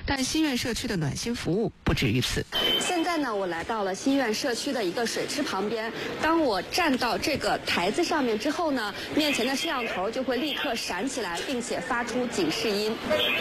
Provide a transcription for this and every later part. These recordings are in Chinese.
但新苑社区的暖心服务不止于此。 现在呢，我来到了新苑社区的一个水池旁边。当我站到这个台子上面之后呢，面前的摄像头就会立刻闪起来，并且发出警示音。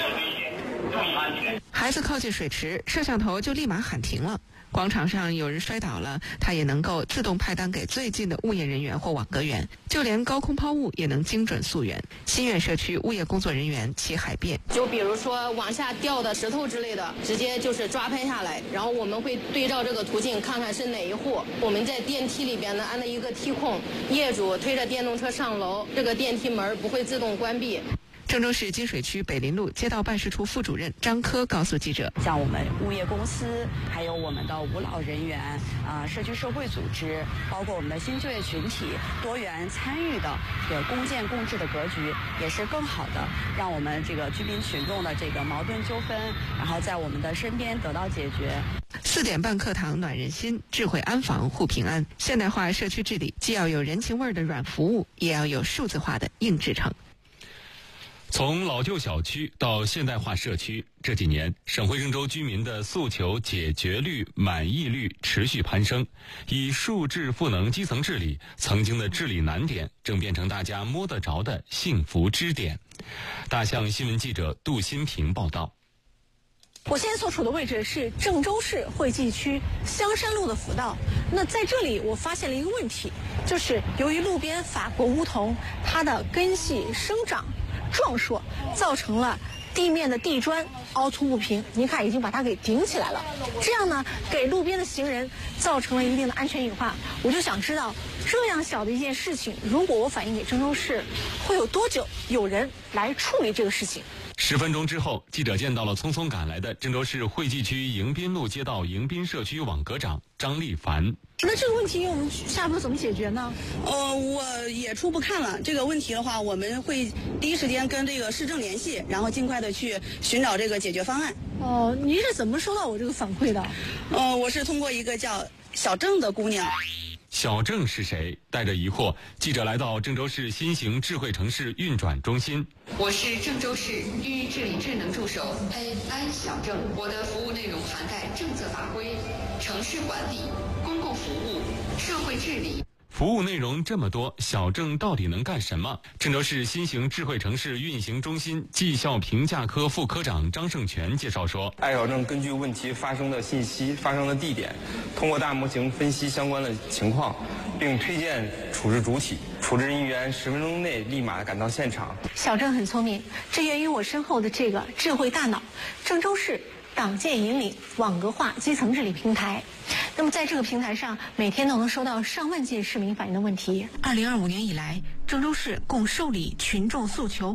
孩子靠近水池，摄像头就立马喊停了。广场上有人摔倒了，它也能够自动派单给最近的物业人员或网格员，就连高空抛物也能精准溯源。新苑社区物业工作人员齐海便， 就比如说往下掉的石头之类的，直接就是抓拍下来，然后我们会对照这个途径看看是哪一户。我们在电梯里边呢安了一个梯控，业主推着电动车上楼，这个电梯门不会自动关闭。 郑州市金水区北林路街道办事处副主任张科告诉记者， 像我们物业公司，还有我们的无老人员社区社会组织，包括我们的新就业群体，多元参与的这个共建共治的格局，也是更好的让我们这个居民群众的这个矛盾纠纷，然后在我们的身边得到解决。 4点半课堂暖人心，智慧安防护平安。现代化社区治理既要有人情味的软服务，也要有数字化的硬支撑。 从老旧小区到现代化社区，这几年省会郑州居民的诉求解决率、满意率持续攀升，以数质赋能基层治理，曾经的治理难点正变成大家摸得着的幸福支点。大象新闻记者杜新平报道。 我现在所处的位置是郑州市惠济区香山路的辅道。那在这里我发现了一个问题，就是由于路边法国梧桐它的根系生长壮硕，造成了地面的地砖凹凸不平，你看已经把它给顶起来了，这样呢给路边的行人造成了一定的安全隐患。我就想知道，这样小的一件事情，如果我反映给郑州市，会有多久有人来处理这个事情 ？10分钟之后，记者见到了匆匆赶来的郑州市惠济区迎宾路街道迎宾社区网格长张丽凡。 那这个问题我们下一步怎么解决呢？ 我也初步看了这个问题的话，我们会第一时间跟这个市政联系，然后尽快的去寻找这个解决方案。 您是怎么收到我这个反馈的？ 我是通过一个叫小郑的姑娘。 小郑是谁？带着疑惑，记者来到郑州市新型智慧城市运转中心。 我是郑州市域治理智能助手 AI 小郑，我的服务内容涵盖政策法规、城市管理、公共服务、社会治理。 服务内容这么多，小郑到底能干什么？郑州市新型智慧城市运行中心绩效评价科副科长张胜全介绍说， 爱小郑根据问题发生的信息、发生的地点，通过大模型分析相关的情况，并推荐处置主体，处置人员10分钟内立马赶到现场。 小郑很聪明，这源于我身后的这个智慧大脑——郑州市党建引领网格化基层治理平台。那么在这个平台上，每天都能收到上万件市民反映的问题。2025年以来，郑州市共受理群众诉求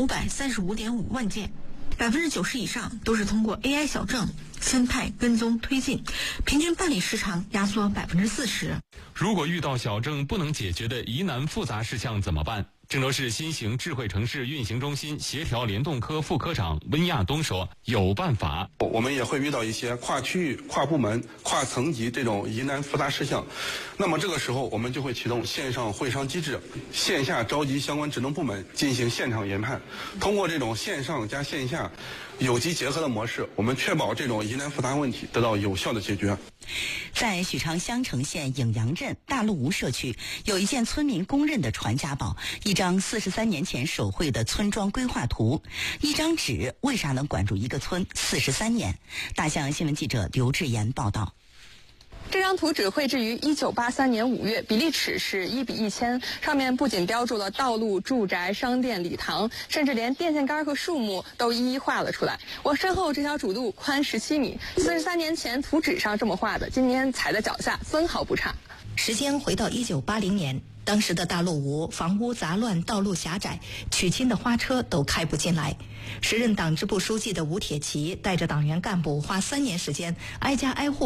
535.5万件，90%以上都是通过 AI 小郑分派跟踪推进，平均办理时长压缩40%。 如果遇到小郑不能解决的疑难复杂事项怎么办？郑州市新型智慧城市运行中心协调联动科副科长温亚东说，有办法。 我们也会遇到一些跨区域、跨部门、跨层级这种疑难复杂事项，那么这个时候我们就会启动线上会商机制，线下召集相关职能部门进行现场研判，通过这种线上加线下有机结合的模式，我们确保这种疑难复杂问题得到有效的解决。 在许昌襄城县颍阳镇大陆吴社区，有一件村民公认的传家宝，一张43年前手绘的村庄规划图。一张纸为啥能管住一个村43年？大象新闻记者刘志言报道。 这张图纸绘制于1983年5月，比例尺是1:1000，上面不仅标注了道路、住宅、商店、礼堂，甚至连电线杆和树木都一一画了出来。我身后这条主路宽17米，43年前图纸上这么画的，今年踩在脚下分毫不差。 时间回到1980年，当时的大陆吴房屋杂乱，道路狭窄，娶亲的花车都开不进来。时任党支部书记的吴铁奇带着党员干部花3年时间，挨家挨户